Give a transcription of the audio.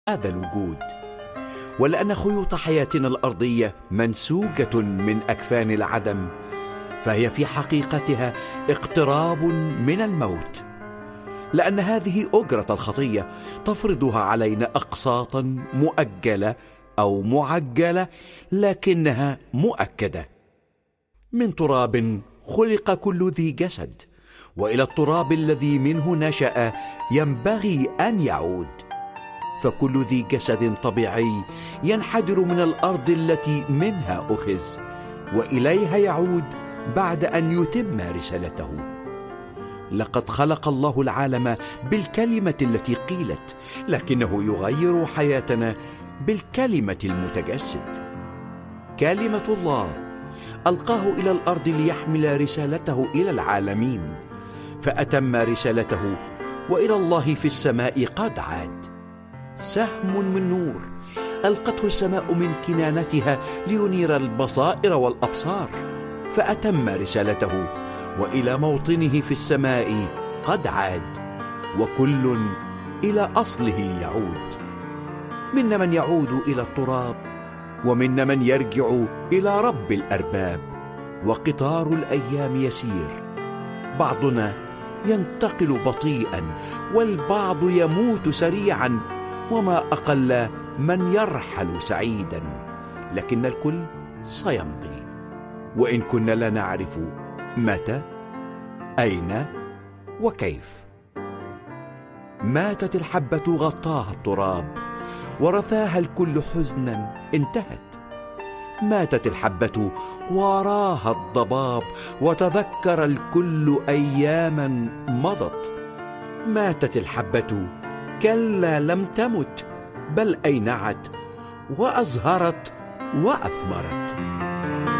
هذا الوجود، ولأن خيوط حياتنا الأرضية منسوجة من أكفان العدم، فهي في حقيقتها اقتراب من الموت، لأن هذه أجرة الخطية تفرضها علينا أقساطا مؤجلة أو معجلة، لكنها مؤكدة. من تراب خلق كل ذي جسد، وإلى التراب الذي منه نشأ ينبغي أن يعود. فكل ذي جسد طبيعي ينحدر من الأرض التي منها أخذ، وإليها يعود بعد أن يتم رسالته. لقد خلق الله العالم بالكلمة التي قيلت، لكنه يغير حياتنا بالكلمة المتجسد. كلمة الله ألقاه إلى الأرض ليحمل رسالته إلى العالمين، فأتم رسالته، وإلى الله في السماء قد عاد. سهم من نور ألقته السماء من كنانتها لينير البصائر والأبصار، فأتم رسالته، وإلى موطنه في السماء قد عاد، وكل إلى أصله يعود. منا من يعود إلى التراب، ومنا من يرجع إلى رب الأرباب، وقطار الأيام يسير. بعضنا ينتقل بطيئا، والبعض يموت سريعا، وما أقل من يرحل سعيدا، لكن الكل سيمضي، وإن كنا لا نعرف متى، أين، وكيف. ماتت الحبة غطاها التراب، ورثاها الكل حزنا انتهت. ماتت الحبة وراها الضباب، وتذكر الكل أياما مضت. ماتت الحبة كلا لم تمت، بل أينعت وأزهرت وأثمرت.